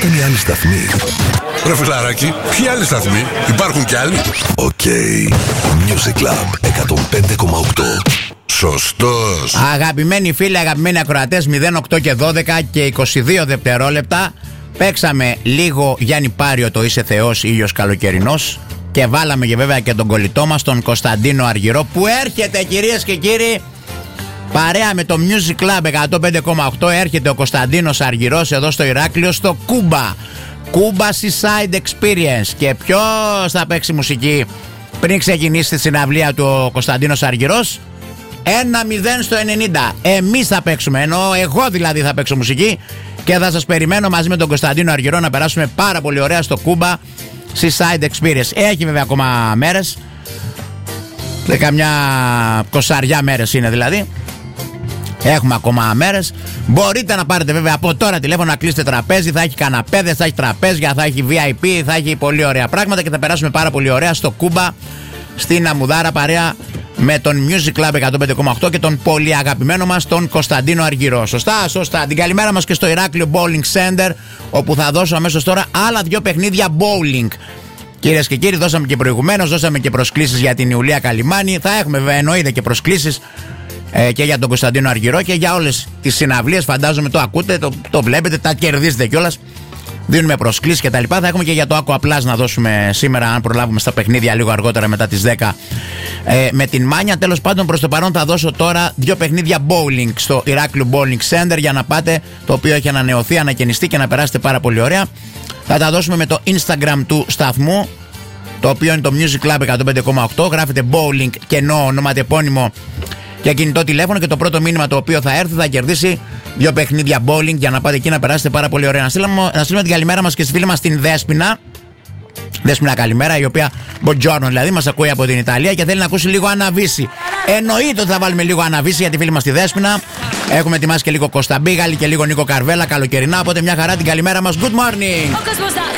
ήταν οι άλλοι σταθμοί? Ρε φιλαράκι, ποιοι άλλοι σταθμοί? Υπάρχουν κι άλλοι? Οκ. Music Club 105,8. Σωστός. Αγαπημένοι φίλοι, αγαπημένοι ακροατές, 08 και 12 και 22 δευτερόλεπτα. Παίξαμε λίγο Γιάννη Πάριο, το Είσαι Θεός, ήλιος καλοκαιρινός. Και βάλαμε και βέβαια και τον κολλητό μας, τον Κωνσταντίνο Αργυρό, που έρχεται, κυρίες και κύριοι, παρέα με το Music Club 105,8. Έρχεται ο Κωνσταντίνος Αργυρός εδώ στο Ηράκλειο, στο Κούμπα. Κούμπα Seaside Experience. Και ποιος θα παίξει μουσική πριν ξεκινήσει τη συναυλία του ο Κωνσταντίνος Αργυρός? 1-0 στο 90. Εμείς θα παίξουμε, ενώ εγώ δηλαδή θα παίξω μουσική. Και θα σας περιμένω μαζί με τον Κωνσταντίνο Αργυρό να περάσουμε πάρα πολύ ωραία στο Κούμπα Seaside Experience. Έχει βέβαια ακόμα μέρες, καμιά 20 μέρες είναι δηλαδή. Έχουμε ακόμα μέρες. Μπορείτε να πάρετε βέβαια από τώρα τηλέφωνο, να κλείσετε τραπέζι. Θα έχει καναπέδες, θα έχει τραπέζια, θα έχει VIP, θα έχει πολύ ωραία πράγματα. Και θα περάσουμε πάρα πολύ ωραία στο Κούμπα, στην Αμμουδάρα, παρέα με τον Music Club 105,8 και τον πολύ αγαπημένο μας τον Κωνσταντίνο Αργυρό. Σωστά, σωστά. Την καλημέρα μας και στο Ηράκλειο Bowling Center, όπου θα δώσω αμέσως τώρα άλλα 2 παιχνίδια bowling. Κυρίες και κύριοι, δώσαμε και προηγουμένως, δώσαμε και προσκλήσεις για την Ιουλία Καλιμάνη. Θα έχουμε βέβαια εννοείται και προσκλήσεις και για τον Κωνσταντίνο Αργυρό και για όλες τις συναυλίες. Φαντάζομαι το ακούτε, το βλέπετε, τα κερδίζετε κιόλας. Δίνουμε προσκλήσεις και τα λοιπά. Θα έχουμε και για το Aqua Plus να δώσουμε σήμερα, αν προλάβουμε, στα παιχνίδια λίγο αργότερα μετά τις 10 με την Μάνια. Τέλος πάντων, προς το παρόν θα δώσω τώρα 2 παιχνίδια bowling στο Ηράκλειο Bowling Center για να πάτε, το οποίο έχει ανανεωθεί, ανακαινιστεί και να περάσετε πάρα πολύ ωραία. Θα τα δώσουμε με το Instagram του σταθμού, το οποίο είναι το Music Club 105,8. Γράφετε bowling και ονοματεπώνυμο για κινητό τηλέφωνο και το πρώτο μήνυμα το οποίο θα έρθει θα κερδίσει 2 παιχνίδια bowling για να πάτε εκεί να περάσετε πάρα πολύ ωραία. Να στείλουμε την καλημέρα μας και στη φίλη μας την Δέσποινα. Δέσποινα, καλημέρα, η οποία buongiorno δηλαδή μας ακούει από την Ιταλία και θέλει να ακούσει λίγο Αναβίση. Εννοείται ότι θα βάλουμε λίγο Αναβίση για τη φίλη μας τη Δέσποινα. Έχουμε ετοιμάσει και λίγο Κωνσταντίνο και λίγο Νίκο Καρβέλα καλοκαιρινά. Οπότε μια χαρά, την καλημέρα μας. Good morning.